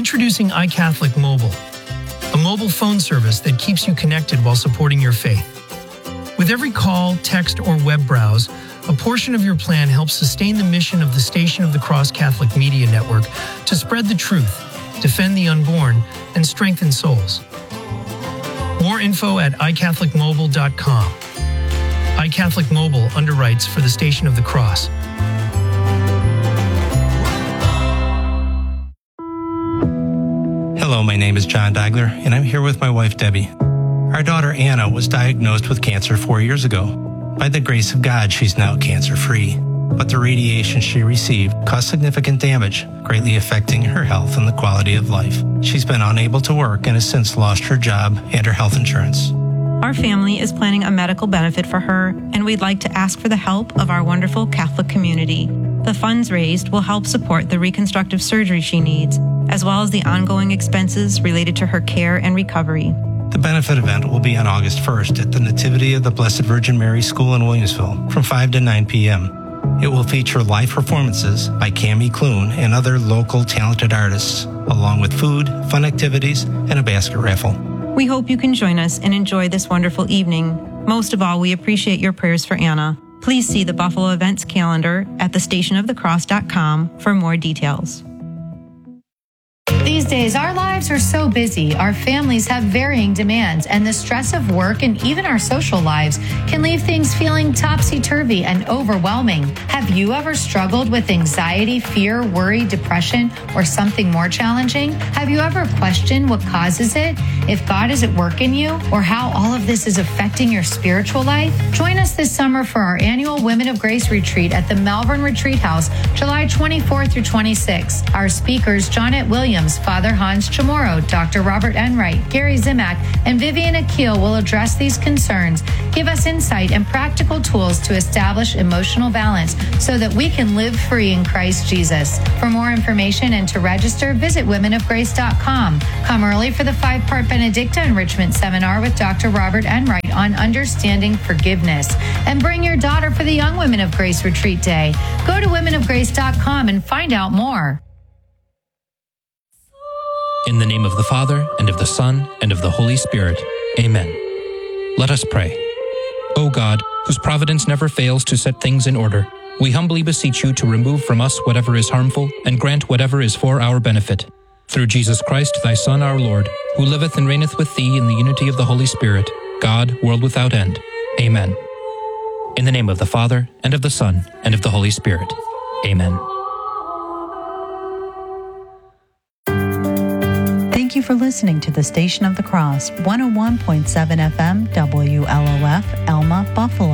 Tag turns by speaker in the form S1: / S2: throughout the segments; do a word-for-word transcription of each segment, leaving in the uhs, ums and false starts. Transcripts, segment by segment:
S1: Introducing iCatholic Mobile, a mobile phone service that keeps you connected while supporting your faith. With every call, text, or web browse, a portion of your plan helps sustain the mission of the Station of the Cross Catholic Media Network to spread the truth, defend the unborn, and strengthen souls. More info at i catholic mobile dot com. iCatholic Mobile underwrites for the Station of the Cross.
S2: Hello, my name is John Dagler, and I'm here with my wife, Debbie. Our daughter, Anna, was diagnosed with cancer four years ago. By the grace of God, she's now cancer-free. But the radiation she received caused significant damage, greatly affecting her health and the quality of life. She's been unable to work and has since lost her job and her health insurance.
S3: Our family is planning a medical benefit for her, and we'd like to ask for the help of our wonderful Catholic community. The funds raised will help support the reconstructive surgery she needs, as well as the ongoing expenses related to her care and recovery.
S2: The benefit event will be on August first at the Nativity of the Blessed Virgin Mary School in Williamsville from five to nine p.m. It will feature live performances by Cammie Clune and other local talented artists, along with food, fun activities, and a basket raffle.
S3: We hope you can join us and enjoy this wonderful evening. Most of all, we appreciate your prayers for Anna. Please see the Buffalo events calendar at the station of the cross dot com for more details.
S4: These days, our lives are so busy, our families have varying demands, and the stress of work and even our social lives can leave things feeling topsy-turvy and overwhelming. Have you ever struggled with anxiety, fear, worry, depression, or something more challenging? Have you ever questioned what causes it, if God is at work in you, or how all of this is affecting your spiritual life? Join us this summer for our annual Women of Grace Retreat at the Malvern Retreat House, July twenty-fourth through twenty-sixth. Our speakers, Jonette Williams, Father Hans Chamorro, Doctor Robert Enright, Gary Zimak, and Vivian Akil will address these concerns, give us insight and practical tools to establish emotional balance so that we can live free in Christ Jesus. For more information and to register, visit women of grace dot com. Come early for the five-part Benedicta Enrichment Seminar with Doctor Robert Enright on understanding forgiveness. And bring your daughter for the Young Women of Grace Retreat Day. Go to women of grace dot com and find out more.
S5: In the name of the Father, and of the Son, and of the Holy Spirit. Amen. Let us pray. O God, whose providence never fails to set things in order, we humbly beseech you to remove from us whatever is harmful, and grant whatever is for our benefit. Through Jesus Christ, thy Son, our Lord, who liveth and reigneth with thee in the unity of the Holy Spirit, God, world without end. Amen. In the name of the Father, and of the Son, and of the Holy Spirit. Amen.
S6: Thank you for listening to the Station of the Cross, one oh one point seven F M, W L O F, Elma, Buffalo.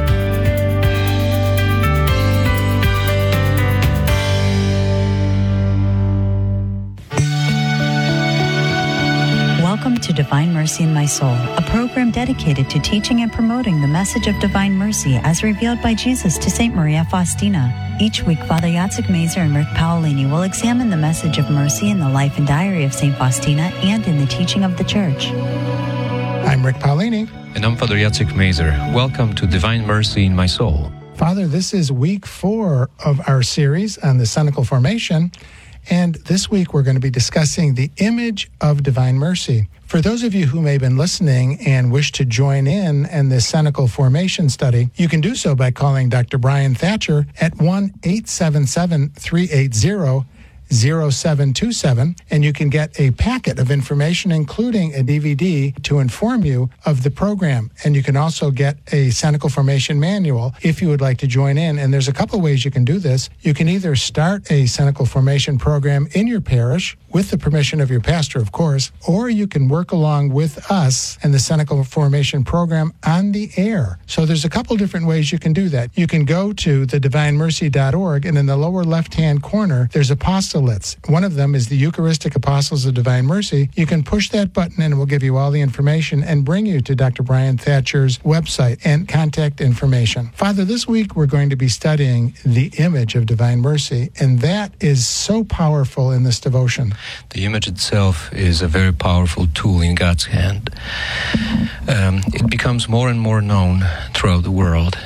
S6: Welcome to Divine Mercy in My Soul, a program dedicated to teaching and promoting the message of divine mercy as revealed by Jesus to Saint Maria Faustina. Each week, Father Jacek Mazer and Rick Paolini will examine the message of mercy in the life and diary of Saint Faustina and in the teaching of the Church.
S7: I'm Rick Paolini.
S8: And I'm Father Jacek Mazer. Welcome to Divine Mercy in My Soul.
S7: Father, this is week four of our series on the Cenacle Formation. And this week, we're going to be discussing the image of divine mercy. For those of you who may have been listening and wish to join in in this Cenacle Formation study, you can do so by calling Doctor Brian Thatcher at one eight seven seven, three eight zero, zero seven two seven, and you can get a packet of information, including a D V D, to inform you of the program. And you can also get a Cenacle Formation manual if you would like to join in. And there's a couple of ways you can do this. You can either start a Cenacle Formation program in your parish, with the permission of your pastor, of course, or you can work along with us and the Cenacle Formation program on the air. So there's a couple different ways you can do that. You can go to the divine mercy dot org, and in the lower left-hand corner, there's apostolates. One of them is the Eucharistic Apostles of Divine Mercy. You can push that button, and it will give you all the information and bring you to Doctor Brian Thatcher's website and contact information. Father, this week we're going to be studying the image of divine mercy, and that is so powerful in this devotion.
S8: The image itself is a very powerful tool in God's hand. Um, it becomes more and more known throughout the world.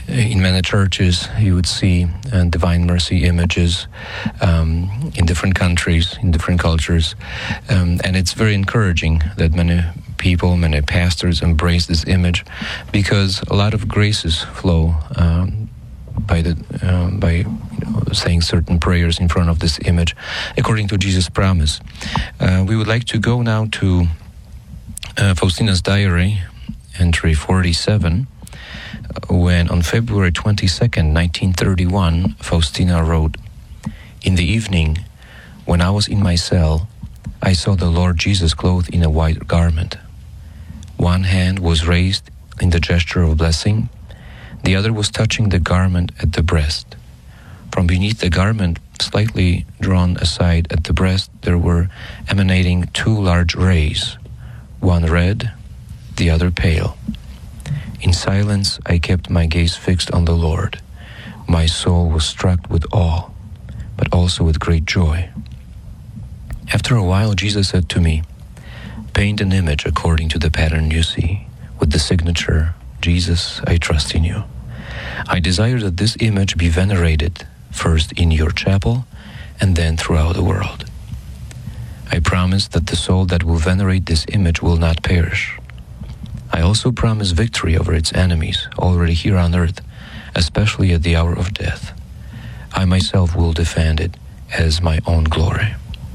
S8: in many churches, you would see uh, Divine Mercy images um, in different countries, in different cultures. Um, and it's very encouraging that many people, many pastors embrace this image, because a lot of graces flow um, by the uh, by you know, saying certain prayers in front of this image, according to Jesus' promise. Uh, we would like to go now to uh, Faustina's diary, entry forty-seven, when on February twenty-second, nineteen thirty-one, Faustina wrote, "In the evening, when I was in my cell, I saw the Lord Jesus clothed in a white garment. One hand was raised in the gesture of blessing, the other was touching the garment at the breast. From beneath the garment, slightly drawn aside at the breast, there were emanating two large rays, one red, the other pale. In silence, I kept my gaze fixed on the Lord. My soul was struck with awe, but also with great joy. After a while, Jesus said to me, 'Paint an image according to the pattern you see, with the signature, Jesus, I trust in you. I desire that this image be venerated, first in your chapel, and then throughout the world. I promise that the soul that will venerate this image will not perish. I also promise victory over its enemies already here on earth, especially at the hour of death. I myself will defend it as my own glory.'"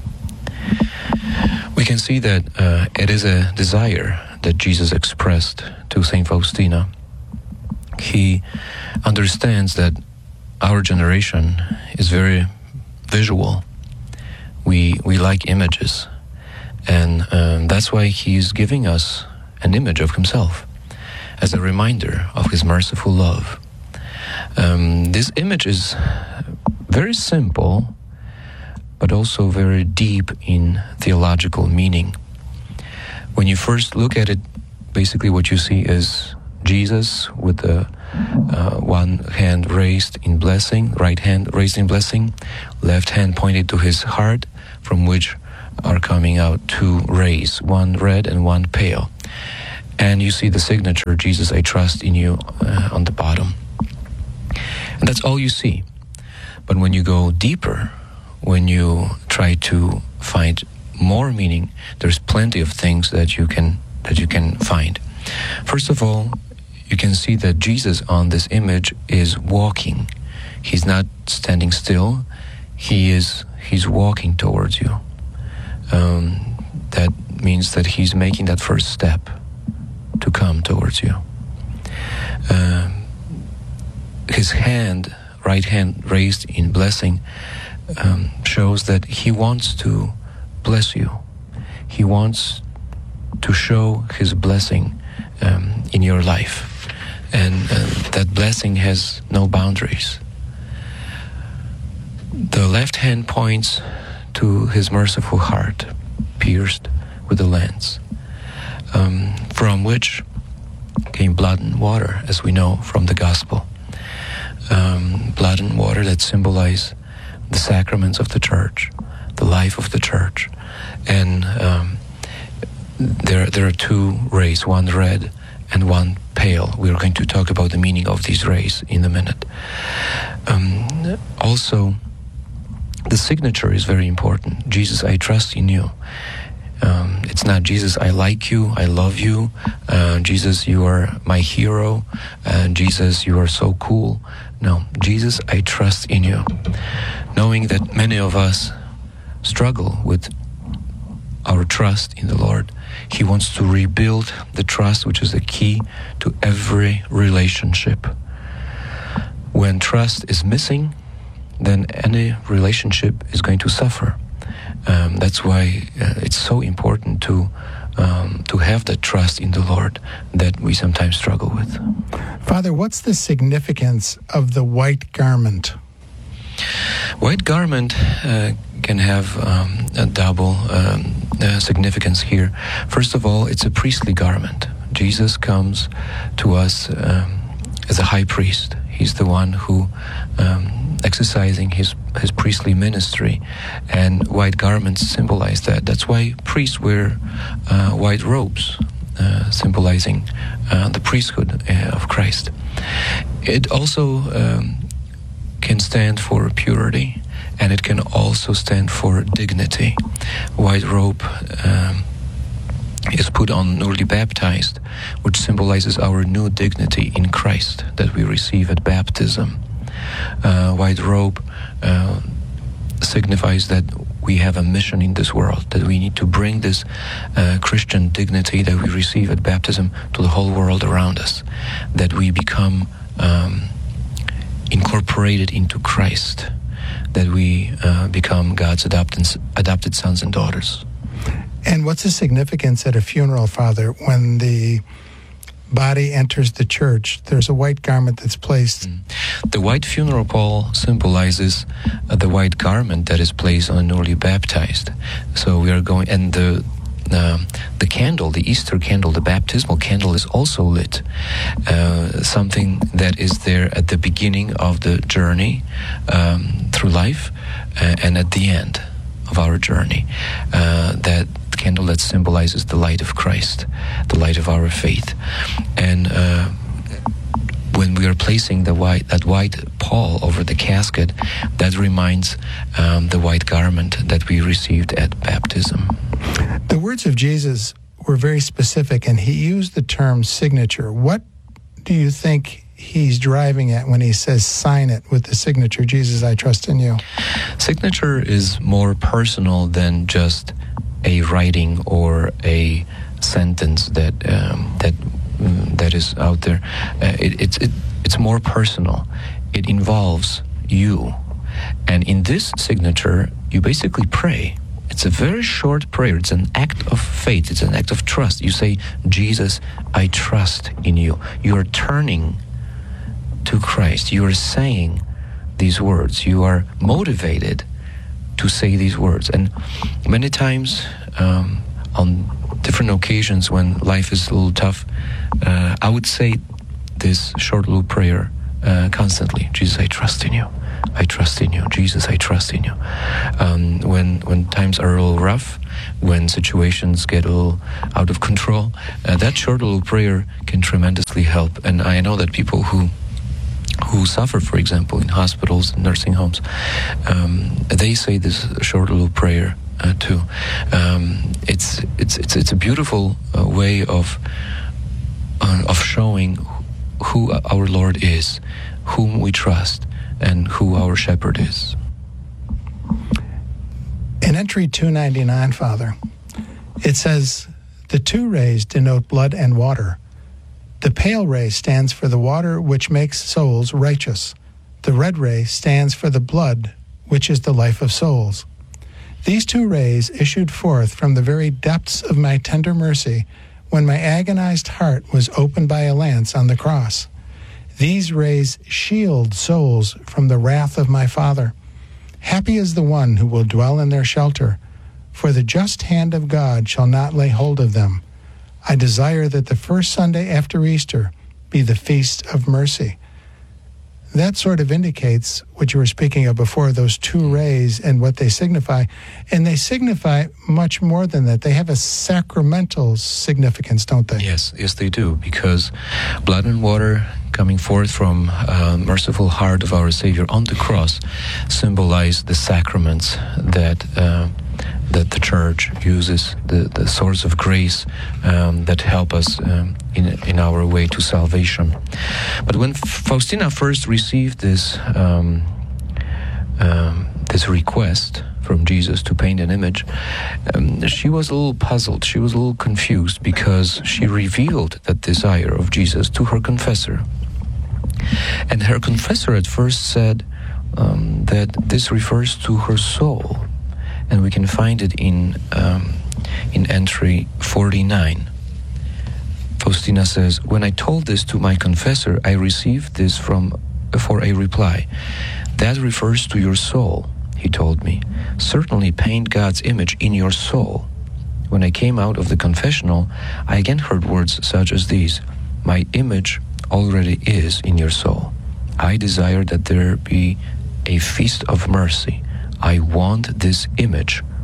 S8: We can see that uh, it is a desire that Jesus expressed to Saint Faustina. He understands that our generation is very visual. We we like images, and um, that's why he's giving us an image of himself as a reminder of his merciful love. Um, this image is very simple, but also very deep in theological meaning. When you first look at it, basically what you see is Jesus with the uh, one hand raised in blessing, right hand raised in blessing, left hand pointed to his heart, from which are coming out two rays, one red and one pale. And you see the signature, Jesus, I trust in you, uh, on the bottom. And that's all you see. But when you go deeper, when you try to find more meaning, there's plenty of things that you can that you can find. First of all, you can see that Jesus on this image is walking. He's not standing still. He is he's walking towards you. Um, that means that he's making that first step to come towards you. Uh, his hand, right hand raised in blessing, um, shows that he wants to bless you. He wants to show his blessing um, in your life. And uh, that blessing has no boundaries. The left hand points to his merciful heart, pierced with a lance, um, from which came blood and water, as we know from the gospel. Um, blood and water that symbolize the sacraments of the church, the life of the church. And um, there, there are two rays, one red and one pale. We are going to talk about the meaning of these rays in a minute. Um, also, the signature is very important. Jesus, I trust in you. Um, it's not Jesus, I like you, I love you. Uh, Jesus, you are my hero. Uh, Jesus, you are so cool. No, Jesus, I trust in you. Knowing that many of us struggle with our trust in the Lord, He wants to rebuild the trust, which is the key to every relationship. When trust is missing, then any relationship is going to suffer. Um, that's why uh, it's so important to um, to have that trust in the Lord that we sometimes struggle with.
S7: Father, what's the significance of the white garment?
S8: White garment uh, can have um, a double um, uh, significance here. First of all, it's a priestly garment. Jesus comes to us um, as a high priest. He's the one who um, exercising his his priestly ministry, and white garments symbolize that. That's why priests wear uh, white robes. uh, symbolizing uh, the priesthood uh, of Christ. It also um, can stand for purity, and it can also stand for dignity. White robe um, is put on newly baptized, which symbolizes our new dignity in Christ that we receive at baptism. Uh, white robe uh, signifies that we have a mission in this world, that we need to bring this uh, Christian dignity that we receive at baptism to the whole world around us, that we become um, incorporated into Christ, that we uh, become God's adopted, adopted sons and daughters.
S7: And what's the significance at a funeral, Father, when the body enters the church? There's a white garment that's placed.
S8: Mm. The white funeral pall symbolizes uh, the white garment that is placed on a newly baptized. So we are going, and the uh, the candle, the Easter candle, the baptismal candle is also lit. Uh, something that is there at the beginning of the journey um, through life uh, and at the end of our journey. Uh, that candle that symbolizes the light of Christ, the light of our faith. And uh, when we are placing the white, that white pall over the casket, that reminds um, the white garment that we received at baptism.
S7: The words of Jesus were very specific, and he used the term signature. What do you think he's driving at when he says, sign it with the signature, Jesus, I trust in you?
S8: Signature is more personal than just a writing or a sentence that um, that um, that is out there. Uh, it, it's it, it's more personal. It involves you, and in this signature, you basically pray. It's a very short prayer. It's an act of faith. It's an act of trust. You say, Jesus, I trust in you. You are turning to Christ. You are saying these words. You are motivated to say these words. And many times um, on different occasions when life is a little tough, uh, I would say this short little prayer uh, constantly. Jesus, I trust in you. I trust in you. Jesus, I trust in you. Um, when when times are a little rough, when situations get a little out of control, uh, that short little prayer can tremendously help. And I know that people who who suffer, for example, in hospitals, nursing homes, um, they say this short little prayer uh, too. Um, it's it's it's it's a beautiful uh, way of uh, of showing who our Lord is, whom we trust, and who our shepherd is.
S7: In entry two ninety-nine, Father, it says, the two rays denote blood and water. The pale ray stands for the water which makes souls righteous. The red ray stands for the blood, which is the life of souls. These two rays issued forth from the very depths of my tender mercy when my agonized heart was opened by a lance on the cross. These rays shield souls from the wrath of my Father. Happy is the one who will dwell in their shelter, for the just hand of God shall not lay hold of them. I desire that the first Sunday after Easter be the Feast of Mercy. That sort of indicates what you were speaking of before, those two rays and what they signify. And they signify much more than that. They have a sacramental significance, don't they?
S8: Yes, yes they do, because blood and water coming forth from uh, merciful heart of our Savior on the cross symbolize the sacraments that uh, that the Church uses, the, the source of grace um, that help us um, in in our way to salvation. But when Faustina first received this um, um, this request from Jesus to paint an image, um, she was a little puzzled. She was a little confused because she revealed that desire of Jesus to her confessor. And her confessor at first said um, that this refers to her soul. And we can find it in um, in entry forty-nine. Faustina says, when I told this to my confessor, I received this from for a reply. That refers to your soul, he told me. Certainly paint God's image in your soul. When I came out of the confessional, I again heard words such as these. My image already is in your soul. I desire that there be a feast of mercy. I want this image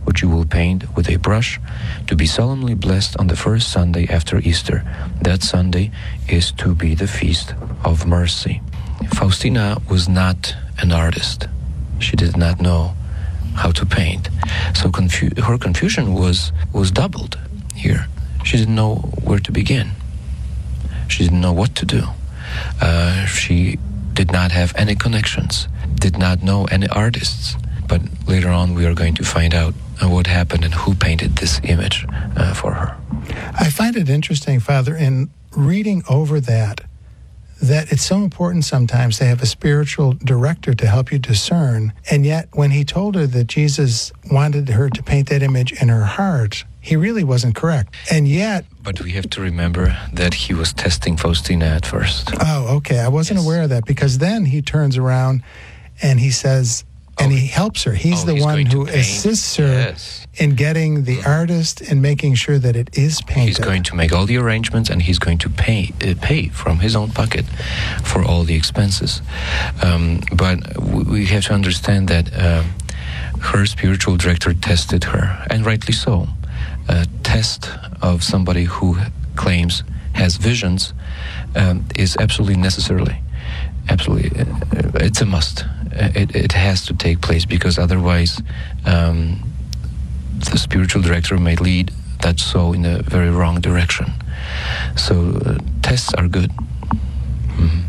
S8: which you will paint with a brush, to be solemnly blessed on the first Sunday after Easter. That Sunday is to be the Feast of Mercy. Faustina was not an artist. She did not know how to paint. So confu- her confusion was, was doubled here. She didn't know where to begin. She didn't know what to do. Uh, she did not have any connections, did not know any artists. But later on we are going to find out uh, what happened and who painted this image uh, for her.
S7: I find it interesting, Father, in reading over that, that it's so important sometimes to have a spiritual director to help you discern. And yet, when he told her that Jesus wanted her to paint that image in her heart, he really wasn't correct. And yet...
S8: But we have to remember that he was testing Faustina at first.
S7: Oh, okay. I wasn't
S8: yes.
S7: aware of that, because then he turns around and he says... And he helps her. He's
S8: oh,
S7: the
S8: he's
S7: one who
S8: paint.
S7: assists her
S8: yes.
S7: in getting the artist and making sure that it is painted.
S8: He's going to make all the arrangements, and he's going to pay uh, pay from his own pocket for all the expenses. Um, but w- we have to understand that uh, her spiritual director tested her, and rightly so. A test of somebody who claims has visions um, is absolutely necessarily, absolutely, uh, it's a must. It, it has to take place, because otherwise um, the spiritual director may lead that soul in a very wrong direction. So uh, tests are good. Mm-hmm.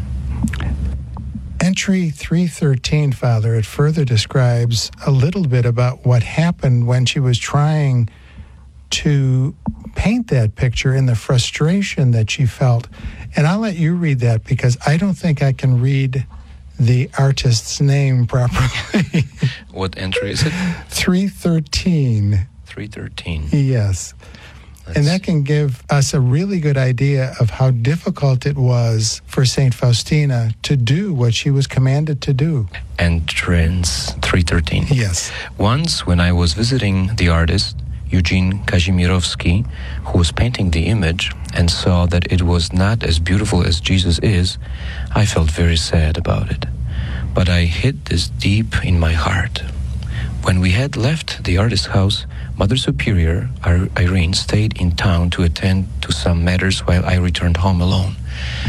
S7: Entry three thirteen, Father, it further describes a little bit about what happened when she was trying to paint that picture and the frustration that she felt. And I'll let you read that, because I don't think I can read the artist's name properly.
S8: What entry is it?
S7: three thirteen.
S8: three thirteen.
S7: Yes. Let's and that can give us a really good idea of how difficult it was for Saint Faustina to do what she was commanded to do.
S8: Entrance three thirteen.
S7: Yes.
S8: Once, when I was visiting the artist, Eugene Kazimierowski, who was painting the image, and saw that it was not as beautiful as Jesus is, I felt very sad about it. But I hid this deep in my heart. When we had left the artist's house, Mother Superior, Irene, stayed in town to attend to some matters while I returned home alone.